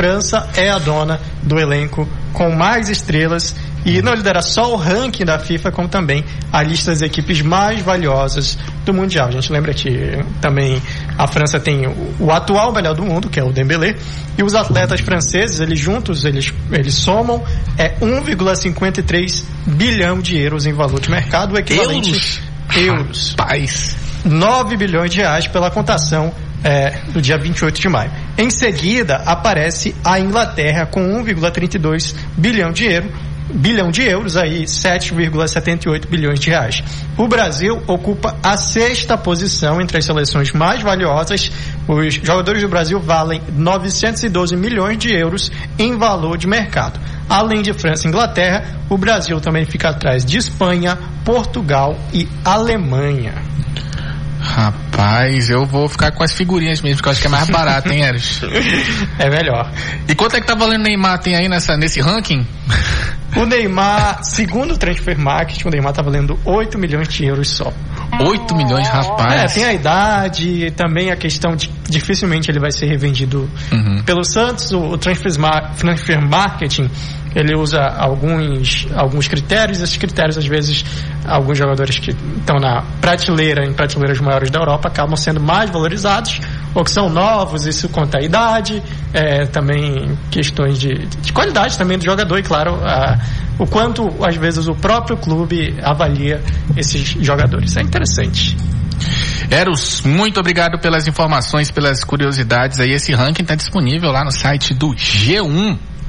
França é a dona do elenco com mais estrelas e não lidera só o ranking da FIFA, como também a lista das equipes mais valiosas do Mundial. A gente lembra que também a França tem o atual melhor do mundo, que é o Dembélé, e os atletas franceses, eles juntos, eles somam 1,53 bilhão de euros em valor de mercado, o equivalente euros. Rapaz. 9 bilhões de reais pela contação do dia 28 de maio. Em seguida, aparece a Inglaterra com 1,32 bilhão de euros, aí 7,78 bilhões de reais. O Brasil ocupa a 6ª posição entre as seleções mais valiosas. Os jogadores do Brasil valem 912 milhões de euros em valor de mercado. Além de França e Inglaterra, o Brasil também fica atrás de Espanha, Portugal e Alemanha. Rapaz, eu vou ficar com as figurinhas mesmo, porque eu acho que é mais barato, hein, Eros? É melhor. E quanto é que tá valendo o Neymar, tem aí nesse ranking? O Neymar, segundo o Transfer Market, o Neymar tá valendo 8 milhões de euros só. 8 milhões, rapaz. Tem a idade, também a questão de dificilmente ele vai ser revendido pelo Santos. O Transfer Marketing, ele usa alguns critérios. Esses critérios, às vezes, alguns jogadores que estão em prateleiras maiores da Europa acabam sendo mais valorizados, ou que são novos, isso conta a idade, também questões de qualidade também do jogador e, claro, o quanto, às vezes, o próprio clube avalia esses jogadores. É interessante. Eros, muito obrigado pelas informações, pelas curiosidades aí. Esse ranking está disponível lá no site do G1.